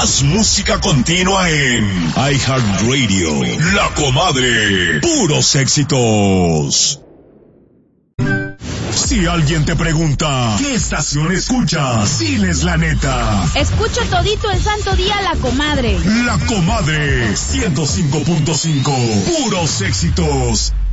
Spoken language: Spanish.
Más música continua en iHeartRadio. La Comadre. Puros éxitos. Si alguien te pregunta, ¿qué estación escuchas? Diles la neta. Escucho todito el santo día La Comadre. La Comadre, 105.5. Puros éxitos.